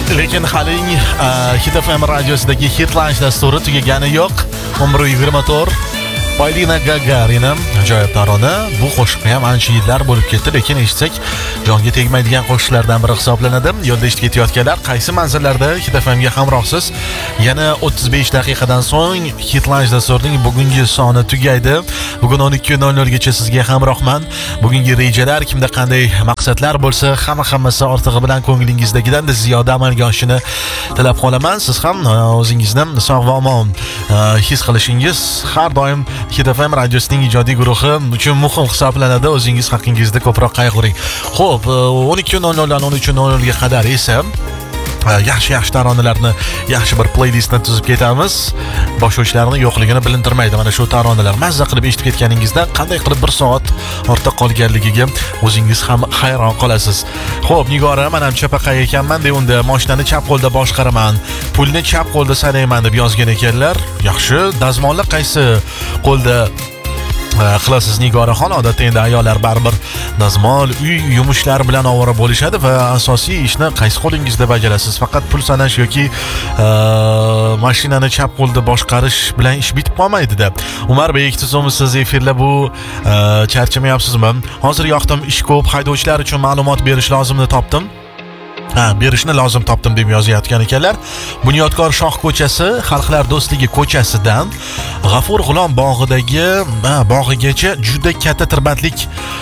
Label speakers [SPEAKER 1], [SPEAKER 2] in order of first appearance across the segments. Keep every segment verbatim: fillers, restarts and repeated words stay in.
[SPEAKER 1] lekin haling Hit F M radiosidagi Hit Lunch dasturi tugagani yo'q. o'n bir yigirma to'rt Polina Gagarina ajoyib tarona. Bu qo'shiq ham ancha yillar bo'lib ketdi, lekin eshitsak jonga tegmaydigan qo'shiqlardan biri hisoblanadi. Yo'lda eshitib ketayotganlar, qaysi manzillarda Hit F M ga hamrohsiz? Yana o'ttiz besh daqiqadan so'ng Hit Lunch dasturining bugungi soni tugaydi. Bugun o'n ikki nol nol gacha sizga hamrohman. Bugungi rejalar, kimda qanday maqsadlar bo'lsa, hamma hammasi ortig'i bilan ko'nglingizdagidan da ziyoda amalga oshishini tilab qolaman. Siz ham o'zingizni sog' va omon his qilishingiz har doim Hit F M radiosining ijodiy guruhi uchun muhim hisoblanadi. O'zingiz haqingizda ko'proq qayg'uring. Xo'p, o'n ikki nol nol dan o'n uch nol nol ga qadar esa yaxshi-yaxshi taronalarni, yaxshi bir playlistni tuzib ketamiz. Boshlovchilarning yo'qligini bilintirmaydi. Mana shu taronalar mazza qilib eshitib ketganingizda qanday qilib bir soat ortda qolganligiga o'zingiz ham hayron qolasiz. Xo'p, Nigora, men ham chapaqa ekanman deb unda mashinani chap qo'lda boshqaraman, pulni chap qo'lda sanayman deb yozgan ekanlar. Yaxshi, dazmolni qaysi qo'lda qilasiz Nigoraxon? Odatda endi ayollar baribir dazmol, uy yumushlari bilan ovora bo'lishadi va asosiy ishni qaysi qo'lingizda bajarasiz? Faqat pul sanash yoki mashinani chap qo'lda boshqarish bilan ish bitib qolmaydi-da. Umarbek, tuzumsiz efirlar bu charchamayapsizmi? Hozir yoqdim, ish ko'p, haydovchilar uchun ma'lumot berish lozimni topdim. Ha, berishni lozim topdim deb yozayotgan ekanlar. Bunyodkor Shoh ko'chasi, Xalqlar do'stligi ko'chasidan G'afur G'ulom bog'idagi bog'igacha juda katta tirbandlik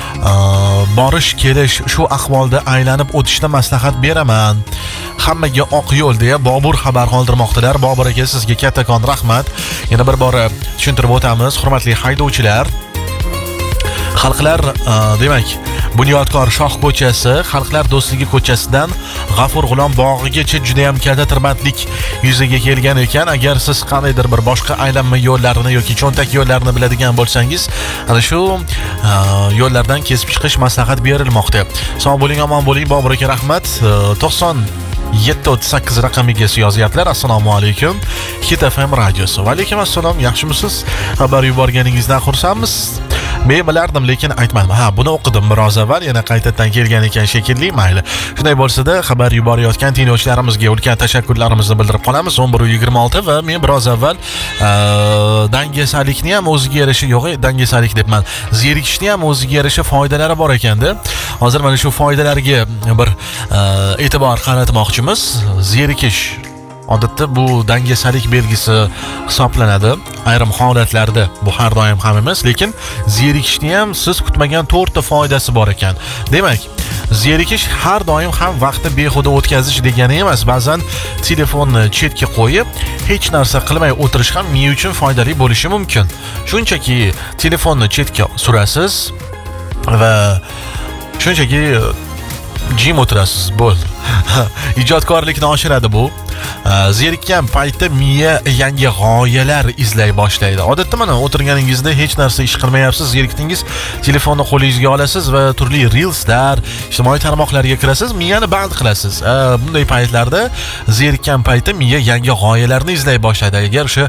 [SPEAKER 1] borish kelish, shu ahvolda aylanib o'tishni maslahat beraman. Hammaga oq yo'l deya Bobur xabar qoldirmoqdalar. Bobur aka, sizga kattakon rahmat. Yana bir bor tushuntirib o'tamiz, hurmatli haydovchilar. Xalqlar demak Bunyodkor Shoh ko'chasi, Xalqlar do'stligi ko'chasidan G'afur G'ulom bog'igacha juda ham katta tirbandlik yuzaga kelgan ekan. Agar siz qandaydir bir boshqa aylanma yo'llarini yoki cho'ntak yo'llarini biladigan bo'lsangiz, ana shu yo'llardan kesib chiqish maslahat berilmoqda. Sog' bo'ling, omon bo'ling. Bobur aka, rahmat. to'qson yetti o'ttiz sakkiz raqamiga yozyaptilar. Assalomu alaykum. Hit F M radiosi. Va alaykum assalom. Yaxshimisiz? Xabar yuborganingizdan xursandmiz. Men bilardim, lekin aytmadim. Ha, buni o'qidim biroz avval, yana qaytadan kelgan ekan shekilli. Mayli. Shunday bo'lsa-da, xabar yuborayotgan tinglovchilarimizga ulkan tashakkurlarimizni bildirib qolamiz. o'n bir yigirma olti va men biroz avval dangasalikni ham o'ziga yarasha, yo'q, dangasalik debman. Zerikishni ham o'ziga yarasha foydalari bor ekanda. Hozir mana shu foydalarga bir e'tibor qaratmoqchimiz. Zerikish odatda bu dangasalik belgisi hisoblanadi. Ayrim holatlarda bu har doim ham emas, lekin zerikishni ham siz kutmagan to'rtta foydasi bor ekan. Demak, zerikish har doim ham vaqtni behuda o'tkazish degani emas. Ba'zan telefonni chetga qo'yib, hech narsa qilmay o'tirish ham men uchun foydali bo'lishi mumkin. Shunchaki telefonni chetga surasiz va shunchaki jim o'tirasiz, bo'ldi. Ijodkorlikni oshiradi bu. Zerikkan paytda miya yangi g'oyalar izlay boshlaydi. Odatda mana o'tirganingizda hech narsa ish qilmayapsiz, zerikdingiz, telefonni qo'lingizga olasiz va turli reelslar, ijtimoiy tarmoqlarga kirasiz, miyani band qilasiz. Bunday paytlarda zerikkan paytda miya yangi g'oyalarni izlay boshlaydi. Agar o'sha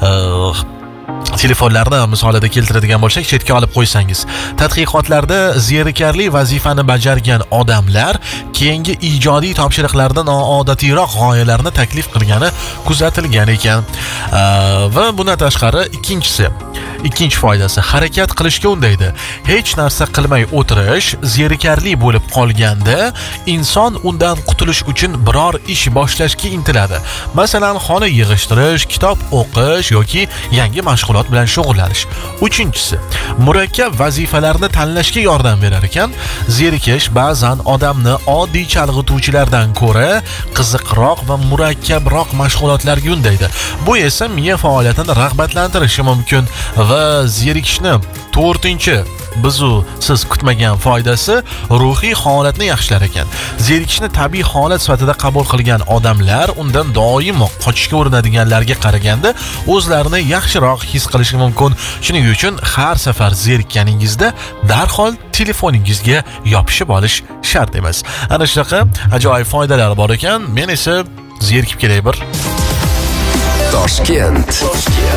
[SPEAKER 1] telefonlarni misolida keltiradigan bo'lsak, chetga olib qo'ysangiz. Tadqiqotlarda zerikarli vazifani bajargan odamlar keyingi ijodiy topshiriqlarda noodatiroq g'oyalarni taklif qilgani kuzatilgan ekan. Va bundan tashqari ikkinchisi, ikkinchi foydasi harakat qilishga undaydi. Hech narsa qilmay o'tirish zerikarli bo'lib qolganda inson undan qutulish uchun biror ish boshlashga intiladi. Masalan, xona yig'ishtirish, kitob o'qish yoki yangi mashg'ulot bilan shug'ullanish. Uchinchisi, murakkab vazifalarni tanlashga yordam berar ekan. Zerikish ba'zan odamni oddiy chalg'ituvchilardan ko'ra qiziqroq va murakkabroq mashg'ulotlarga undaydi. Bu esa miya faoliyatini rag'batlantirishi mumkin va zerikishni to'rtinchi bizu siz kutmagan foydasi ruhiy holatni yaxshilar ekan. Zerikishni tabiiy holat sifatida qabul qilgan odamlar undan doimo qochishga urinadiganlarga qaraganda o'zlarini yaxshiroq his qilishi mumkin. Shuning uchun har safar zerikkaningizda darhol telefoningizga yopishib olish shart emas. Ana shunaqa ajoyib foydalar bor ekan. Men esa zerikib kelay bir.
[SPEAKER 2] Toshkent.